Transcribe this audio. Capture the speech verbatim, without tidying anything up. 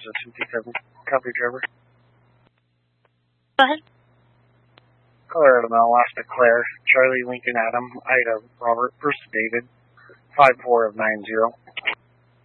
is fifty-seven. Copy, driver. Go ahead. Colorado Mel, Alaska Claire, Charlie Lincoln Adam, Ida Robert, Bruce David, five four of nine zero.